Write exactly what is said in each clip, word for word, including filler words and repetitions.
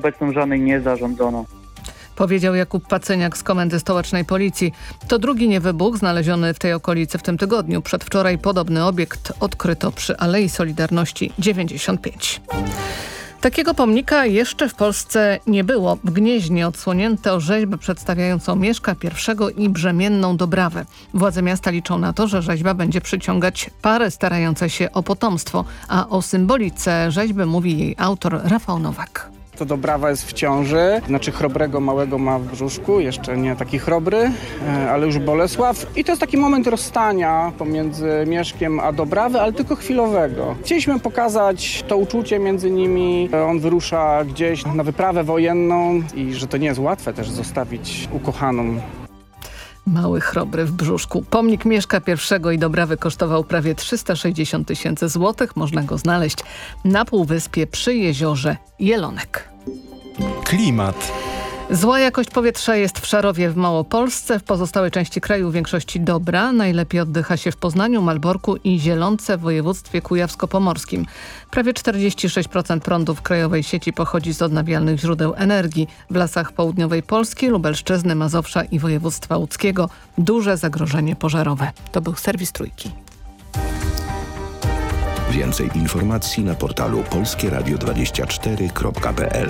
obecną żadnej nie zarządzono. Powiedział Jakub Pacyniak z Komendy Stołecznej Policji. To drugi niewybuch znaleziony w tej okolicy w tym tygodniu. Przedwczoraj podobny obiekt odkryto przy Alei Solidarności dziewięćdziesiąt pięć. Takiego pomnika jeszcze w Polsce nie było. W Gnieźnie odsłonięto rzeźbę przedstawiającą Mieszka pierwszego i brzemienną Dobrawę. Władze miasta liczą na to, że rzeźba będzie przyciągać pary starające się o potomstwo, a o symbolice rzeźby mówi jej autor Rafał Nowak. To Dobrawa jest w ciąży, znaczy chrobrego małego ma w brzuszku, jeszcze nie taki chrobry, ale już Bolesław. I to jest taki moment rozstania pomiędzy Mieszkiem a Dobrawy, ale tylko chwilowego. Chcieliśmy pokazać to uczucie między nimi. On wyrusza gdzieś na wyprawę wojenną i że to nie jest łatwe też zostawić ukochaną. Mały chrobry w brzuszku. Pomnik Mieszka pierwszego i Dobrawy kosztował prawie trzysta sześćdziesiąt tysięcy złotych. Można go znaleźć na półwyspie przy jeziorze Jelonek. Klimat. Zła jakość powietrza jest w Szarowie w Małopolsce, w pozostałej części kraju w większości dobra. Najlepiej oddycha się w Poznaniu, Malborku i Zielonce w województwie kujawsko-pomorskim. Prawie czterdzieści sześć procent prądu w krajowej sieci pochodzi z odnawialnych źródeł energii. W lasach południowej Polski, Lubelszczyzny, Mazowsza i województwa łódzkiego duże zagrożenie pożarowe. To był serwis Trójki. Więcej informacji na portalu polskie radio dwadzieścia cztery kropka p l.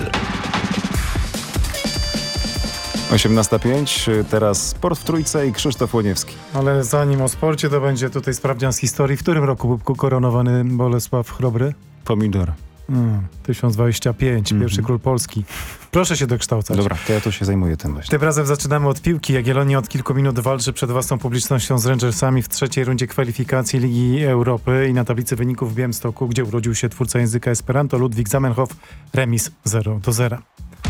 osiemnasta pięć, teraz sport w Trójce i Krzysztof Łoniewski. Ale zanim o sporcie, to będzie tutaj sprawdzian z historii. W którym roku był koronowany Bolesław Chrobry? Pomidor. Hmm, tysiąc dwadzieścia pięć, Mm-hmm. pierwszy król Polski. Proszę się dokształcać. Dobra, to ja tu się zajmuję tym właśnie. Tym razem zaczynamy od piłki. Jagiellonia od kilku minut walczy przed własną publicznością z Rangersami w trzeciej rundzie kwalifikacji Ligi Europy i na tablicy wyników w Białymstoku, gdzie urodził się twórca języka Esperanto Ludwik Zamenhof, remis zero do zera.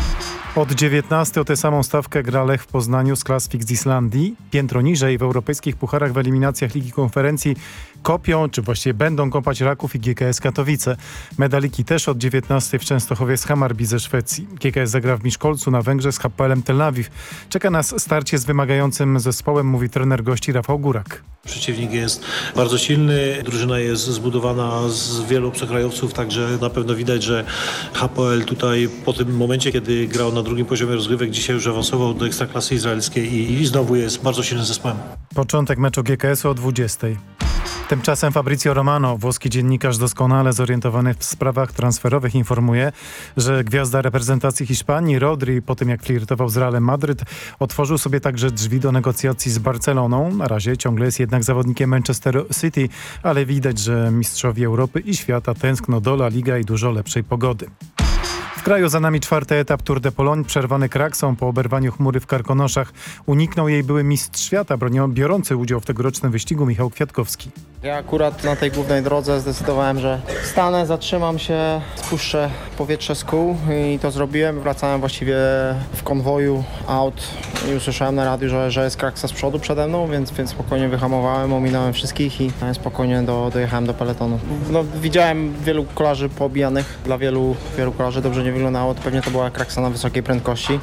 Od dziewiętnastej o tę samą stawkę gra Lech w Poznaniu z Klasvik z Islandii. Piętro niżej w europejskich pucharach w eliminacjach Ligi Konferencji kopią, czy właściwie będą kopać Raków i G K S Katowice. Medaliki też od dziewiętnastej w Częstochowie z Hammarby ze Szwecji. G K S zagra w Miszkolcu na Węgrzech z H P L-em Tel Awiw. Czeka nas starcie z wymagającym zespołem, mówi trener gości Rafał Górak. Przeciwnik jest bardzo silny, drużyna jest zbudowana z wielu obcokrajowców, także na pewno widać, że H P L tutaj po tym momencie, kiedy grał na drugim poziomie rozgrywek, dzisiaj już awansował do Ekstraklasy Izraelskiej i, i znowu jest bardzo silnym zespołem. Początek meczu G K S-u o dwudziestej. Tymczasem Fabrizio Romano, włoski dziennikarz doskonale zorientowany w sprawach transferowych, informuje, że gwiazda reprezentacji Hiszpanii Rodri, po tym jak flirtował z Realem Madryt, otworzył sobie także drzwi do negocjacji z Barceloną. Na razie ciągle jest jednak zawodnikiem Manchester City, ale widać, że mistrzowie Europy i świata tęskno do La Liga i dużo lepszej pogody. W kraju za nami czwarty etap Tour de Pologne, przerwany kraksą po oberwaniu chmury w Karkonoszach. Uniknął jej były mistrz świata, biorący udział w tegorocznym wyścigu Michał Kwiatkowski. Ja akurat na tej głównej drodze zdecydowałem, że stanę, zatrzymam się, spuszczę powietrze z kół i to zrobiłem. Wracałem właściwie w konwoju aut i usłyszałem na radiu, że, że jest kraksa z przodu przede mną, więc, więc spokojnie wyhamowałem, ominąłem wszystkich i spokojnie do, dojechałem do peletonu. No, widziałem wielu kolarzy poobijanych, dla wielu, wielu kolarzy dobrze nie wyglądało, to pewnie to była kraksa na wysokiej prędkości,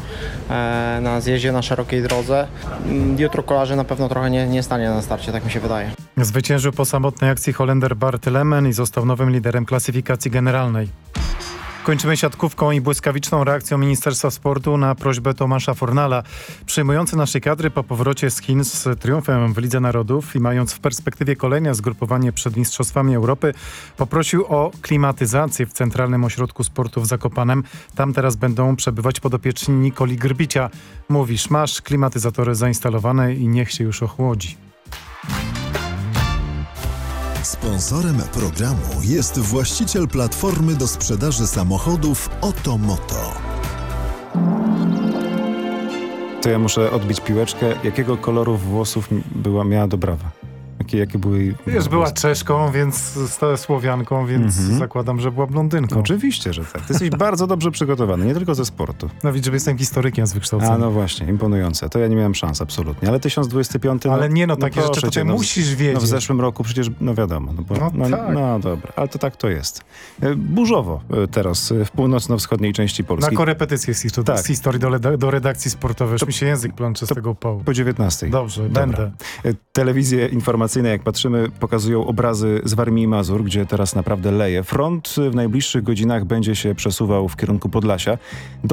e, na zjeździe na szerokiej drodze. Jutro kolarze na pewno trochę nie, nie stanie na starcie, tak mi się wydaje. Zwyciężył po samotnej akcji Holender Bart Lemen i został nowym liderem klasyfikacji generalnej. Kończymy siatkówką i błyskawiczną reakcją Ministerstwa Sportu na prośbę Tomasza Fornala. Przyjmujący naszej kadry po powrocie z Chin z triumfem w Lidze Narodów i mając w perspektywie kolejne zgrupowanie przed Mistrzostwami Europy, poprosił o klimatyzację w Centralnym Ośrodku Sportu w Zakopanem. Tam teraz będą przebywać podopieczni Nikoli Grbicia. Mówisz, masz klimatyzatory zainstalowane i niech się już ochłodzi. Sponsorem programu jest właściciel platformy do sprzedaży samochodów Otomoto. To ja muszę odbić piłeczkę. Jakiego koloru włosów była, miała Dobrawa? Jakie, jakie były jej Wiesz, włosy? była Czeszką, więc stała Słowianką, więc Mhm. zakładam, że była blondynką. Oczywiście, że tak. Ty jesteś bardzo dobrze przygotowany, nie tylko ze sportu. No widzisz, że jestem historykiem z wykształcenia. A no właśnie, imponujące. To ja nie miałem szans absolutnie. Ale tysiąc dwudziesty piąty... Ale nie, no takie rzeczy proszę tutaj cię, no, musisz wiedzieć. No w zeszłym roku przecież, no wiadomo. No, bo, No no, tak. no dobra, ale to tak to jest. E, Burzowo e, teraz e, w północno-wschodniej części Polski. Na korepetycję z historii, Tak. z historii do, leda- do redakcji sportowej. Już mi się język plącze z tego upału. Po dziewiętnastej. Dobrze, Dobra. będę. E, Telewizje informacyjne, jak patrzymy, pokazują obrazy z Warmii i Mazur, gdzie teraz naprawdę leje. Front w najbliższych godzinach będzie się przesuwał w kierunku Podlasia. Do